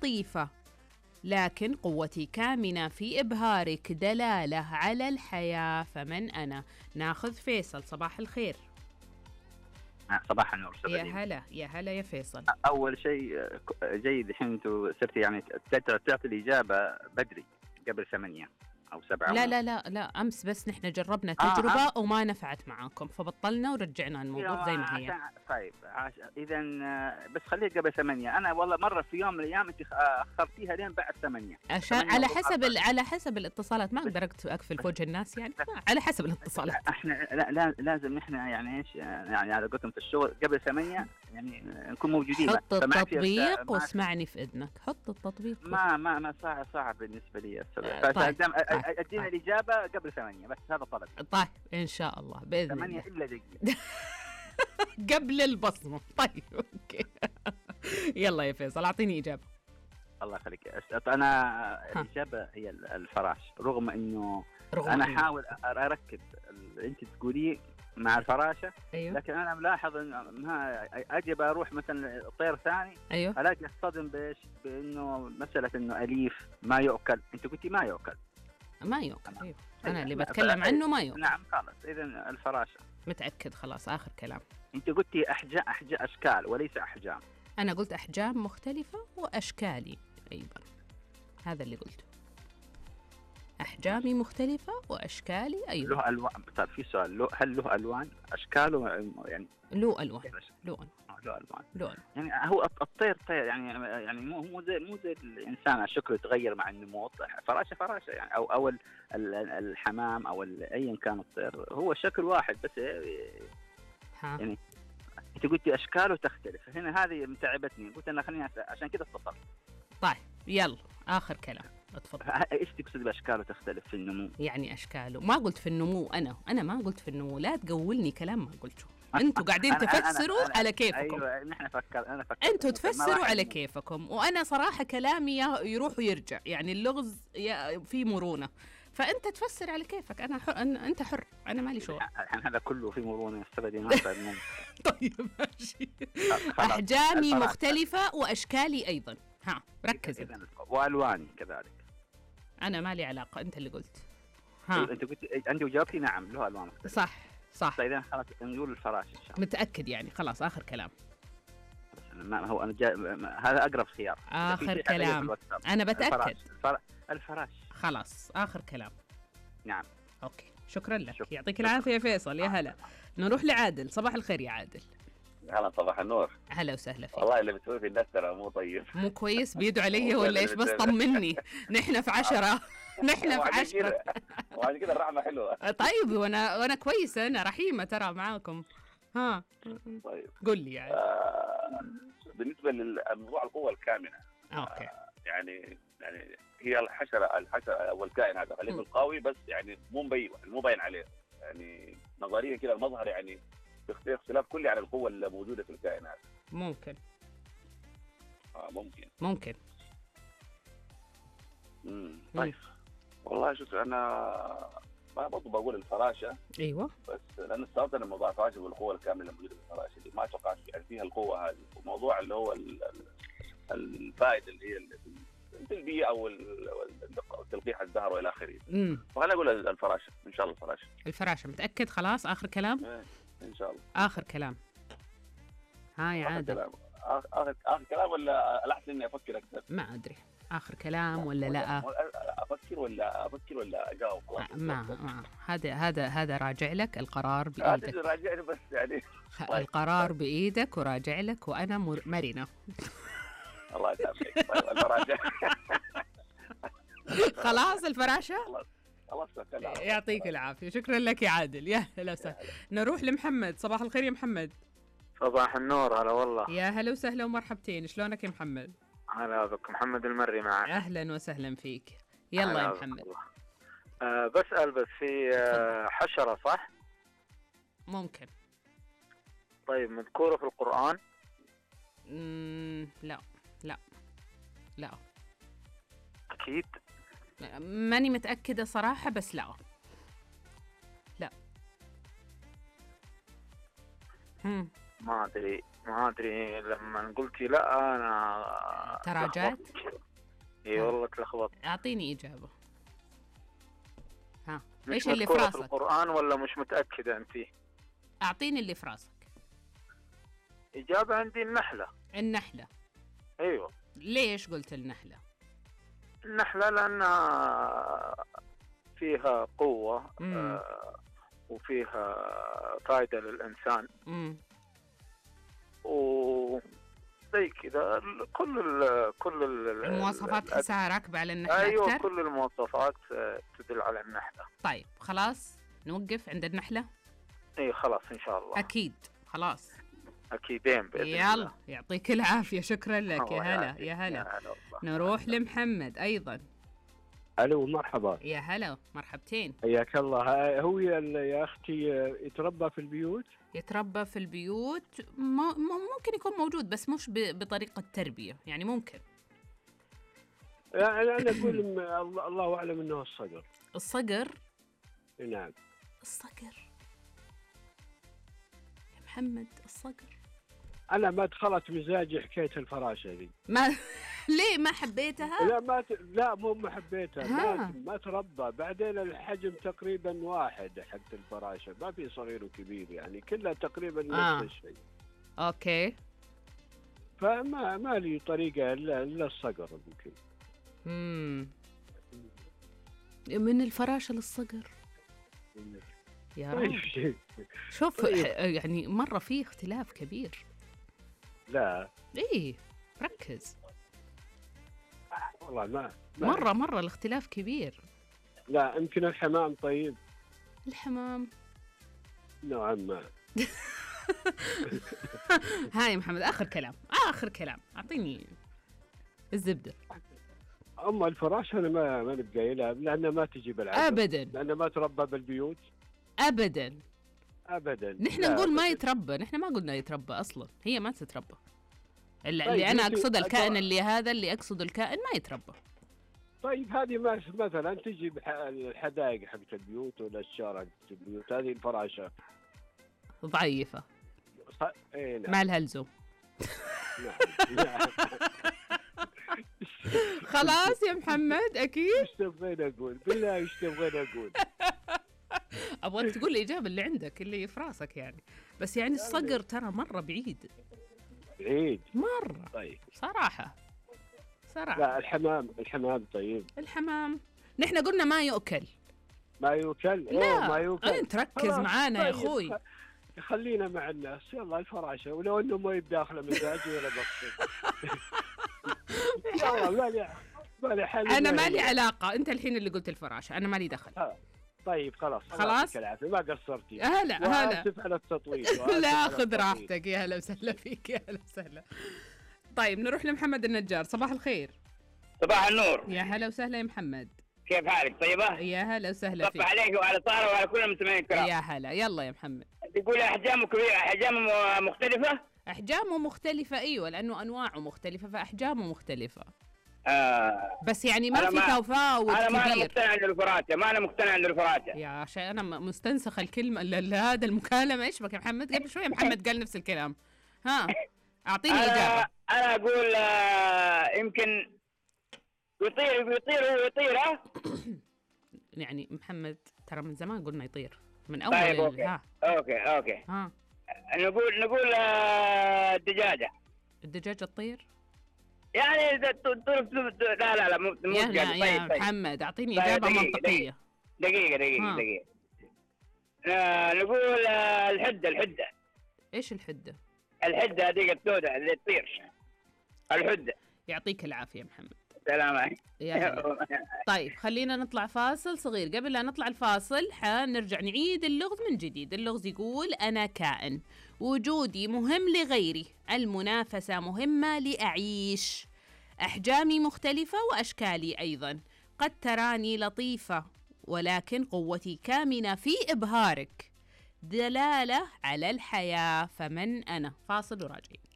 لطيفة، لكن قوتي كامنة في إبهارك دلالة على الحياة، فمن أنا؟ ناخذ فيصل. صباح الخير. صباح النور. يا هلا يا هلا يا فيصل. اول شيء جيد الحين انتم صرتي يعني تعطي الاجابه بدري قبل 8 أو 7. لا أمس بس نحن جربنا تجربة وما نفعت معاكم، فبطلنا ورجعنا الموضوع زي ما هي. طيب إذا بس خليه قبل 8. أنا والله مرة في يوم من الأيام أنت أخرتيها لين بعد 8 عشان على حسب الاتصالات، ما أقدر أقفل في وجه الناس يعني. على حسب الاتصالات. احنا لا لازم نحن يعني ايش يعني على قولتهم في الشغل قبل 8 يعني نكون موجودين. حط التطبيق واسمعني في إذنك. حط التطبيق. ما صعب بالنسبة لي. طيب. أدينا الإجابة قبل 8 بس، هذا طلب. طيب إن شاء الله بإذن 8 الله. إلا دقيقة قبل البصمة. طيب أوكي. يلا يا فيصل أعطيني إجابة. الله يخليك. أنا الإجابة هي الفراش، رغم إنه أنا أحاول أركب أنت تقولي مع الفراشة. أيوه. لكن أنا ملاحظ إنه ما أجي أروح مثلا طير ثاني. أيوه. ألاقي أصطدم بإنه مسألة إنه أليف ما يؤكل. أنت قلتي ما يؤكل. ما يؤكل. أيوه. أنا اللي بتكلم عنه ما يؤكل. نعم خلاص إذن الفراشة. متأكد؟ خلاص آخر كلام. أنت قلتي أشكال وليس أحجام. أنا قلت أحجام مختلفة وأشكالي أيضا، هذا اللي قلته. أحجامي مختلفة وأشكالي أيضا. له ألوان. طيب في سؤال، هل له ألوان؟ أشكاله يعني له ألوان. له ألوان. يعني هو الطير طير يعني مو زي الإنسان شكله يتغير مع النمو. فراشة يعني أو الحمام أو أيا كان الطير، هو شكل واحد بس يعني. أنت قلتي أشكاله تختلف، هنا هذه متعبتني. قلت أنا خليني عشان كده اتصلت. طيب يلا آخر كلام. اتفضل. إيش تقصد بأشكاله تختلف في النمو؟ يعني أشكاله، ما قلت في النمو. أنا ما قلت في النمو. لا تقولني كلام ما قلته. أنتوا قاعدين تفسروا على كيفكم. أيوة نحن أنا فكر. أنتوا تفسروا على كيفكم، وأنا صراحة كلامي يروح ويرجع، يعني اللغز في مرونة، فأنت تفسر على كيفك. أنت حر، أنا مالي شغل. الحين هذا كله في مرونة استبدي ما بعد. طيب ماشي. أحجامي مختلفة وأشكالي أيضا. ركز. وألواني كذلك. أنا مالي علاقة، أنت اللي قلت. أنت قلت أنت وجاوبتي نعم له ألوان مختلفة. صح. إذا خلاص نقول الفراش إن شاء الله. متأكد يعني؟ خلاص آخر كلام. ما هو هذا أقرب خيار. آخر كلام. أنا بتأكد. الفراش. خلاص آخر كلام. نعم. أوكي شكرا لك. يعطيك العافية يا فيصل. يا هلا. نروح لعادل. صباح الخير يا عادل. هلا صباح النور. هلا وسهلا فيك. والله اللي بتسوي في الناس ترى مو طيب. مو كويس. بيدوا علي ولا إيش؟ بس طمني. نحن في 10. نحن في 10. وعشان كده الرحمة حلوة. طيب وأنا كويسة، أنا رحيمة ترى معاكم. طيب قل لي يعني. بالنسبة للموضوع القوة الكامنة. أوكي. يعني هي الحشرة أو الكائن هذا خليفة القوي، بس يعني مو باين عليه. يعني نظريا كده المظهر يعني اختلاف كلي عن القوة اللي موجودة في الكائنات. ممكن. طيب والله شوف أنا ما برضو بقول الفراشة. أيوة. بس لأن استوعبت أن موضوع الفراشة والقوة الكاملة اللي موجودة في الفراشة دي ما توقعت يعني فيها القوة هذه. وموضوع اللي هو الفائدة اللي هي التلبية أو تلقيح الزهر وإلى آخره. فأنا أقول الفراشة إن شاء الله. الفراشة. متأكد؟ خلاص آخر كلام. إن شاء الله آخر كلام. يا عادل. آخر كلام ولا الأحسن إني أفكر أكثر؟ ما أدري آخر كلام ولا لا. أفكر ولا أجاوب؟ ما هذا راجع لك. القرار بإيدك. راجع بس يعني. القرار بإيدك وراجع لك، وأنا مرنة. الله يسامحك. طيب الفراشة. خلاص الفراشة. الله يعطيك العافية. شكرا لك يا عادل. يا هلا وسهلا. نروح لمحمد. صباح الخير يا محمد. صباح النور. هلا والله. يا هلا وسهلا ومرحبتين. شلونك يا محمد؟ هلا بك. محمد المري معك. أهلا وسهلا فيك. يلا يا محمد. بسأل بس في حشرة صح؟ ممكن. طيب مذكورة في القرآن؟ لا أكيد. ماني متأكدة صراحة، بس لا. ما ادري لما قلتي لا انا تراجعت؟ اي والله تلخبطت. اعطيني اجابه. ها مش ايش اللي في مذكورة في راسك؟ القرآن ولا مش متأكدة انت؟ اعطيني اللي في راسك. إجابة عندي النحلة. النحله. ايوه ليش قلت النحله؟ النحلة لأنها فيها قوة وفيها فائدة للإنسان وزي كذا كل المواصفات تحسها راكبة على النحلة أيوة أكثر؟ كل المواصفات تدل على النحلة. طيب خلاص نوقف عند النحلة؟ اي خلاص إن شاء الله. أكيد خلاص. أكيدين بإذن يلا الله. يعطيك العافية، شكرا لك. يا الله هلا يعافيك. يا هلا. يا هلا والله. نروح لمحمد أيضا. الو مرحبا. يا هلا مرحبتين. حياك الله. هو يا اختي يتربى في البيوت؟ يتربى في البيوت ممكن يكون موجود بس مش بطريقة تربية، يعني ممكن. انا اقول الله اعلم انه الصقر. الصقر؟ نعم الصقر يا محمد، الصقر. انا ما دخلت مزاجي حكايه الفراشه دي. ما ليه ما حبيتها؟ لا مو ما حبيتها. ها. ما تربى. بعدين الحجم تقريبا واحد حق الفراشه، ما في صغير وكبير، يعني كلها تقريبا نفس الشيء. اوكي. فما لي طريقه الا الصقر يمكن. من الفراشه للصقر يا رب. طيب. شوف طيب. يعني مرة في اختلاف كبير. لا ايه ركز. والله ما مرة الاختلاف كبير. لا يمكن الحمام. طيب الحمام نوعا ما. هاي محمد آخر كلام أعطيني الزبدة. أما الفراش أنا ما نبقى لها لأنها ما تجي بالعادة أبدا، لأنها ما تربى بالبيوت أبدا. نحن نقول ما يتربى، نحن ما قلنا يتربى أصلا، هي ما تتربى. اللي طيب أنا أقصد الكائن اللي أقصد الكائن ما يتربى. طيب هذه مثلا تجي الحدائق حقت البيوت ولا الشارع حقت البيوت، هذه الفراشة ضعيفة. إيه نعم. ما لها لزوم. نعم. خلاص يا محمد أكيد. ايش تبغين أقول؟ بالله ايش تبغين أقول؟ أبغاك تقول الإجابة اللي عندك اللي في راسك يعني، بس يعني الصقر ترى مرة بعيد مرة. طيب صراحة لا الحمام. طيب الحمام نحن قلنا ما يؤكل. ما يوكل؟ لا ما يوكل. أنت ركز معانا طيب. يا أخوي. خلينا مع الناس. يلا الفراشة، ولو انه ما يبداخله مزاجي ولا بقصد. يلا ما لي حل. أنا ما لي علاقة، أنت الحين اللي قلت الفراشة، أنا ما لي دخل. طيب خلاص العافية، ما قصرتي. هلا آسف على التطويل. لا خذ راحتك. يا هلا وسهلا فيك. يا هلا وسهلا. طيب نروح لمحمد النجار. صباح الخير. صباح النور. يا هلا وسهلا يا محمد. كيف حالك؟ طيبة؟ يا هلا وسهلا فيك. صبح عليك وعلى طارة وعلى كل المستمعين الكرام. يا هلا. يلا يا محمد. تقول أحجامه كبيرة، أحجامه مختلفة؟ أحجامه مختلفة أيوة، لأنه أنواعه مختلفة فأحجامه مختلفة. بس يعني ما في تفاوت كبير. أنا ما أنا مقتنع إنه الفراشة. يا عشان أنا مستنسخة الكلمة هذا المكالمة. إيش بك يا محمد؟ قبل شوية محمد قال نفس الكلام. ها أعطيني إجابة. أنا أقول يمكن يطير ها؟ يعني محمد ترى من زمان قلنا يطير من أول. طيب أوكي. ها نقول الدجاجة. الدجاجة تطير؟ يعني لا مو يا محمد أعطيني إجابة منطقية. دقيقة. نقول الحدة. إيش الحدة؟ الحدة هذيك السوداء اللي تطير. الحدة. يعطيك العافية محمد. سلام عليكم. طيب خلينا نطلع فاصل صغير. قبل لا نطلع الفاصل حنرجع نعيد اللغز من جديد. اللغز يقول: أنا كائن، وجودي مهم لغيري، المنافسة مهمة لأعيش، أحجامي مختلفة وأشكالي أيضا، قد تراني لطيفة ولكن قوتي كامنة في إبهارك، دلالة على الحياة، فمن أنا؟ فاصل وراجعين.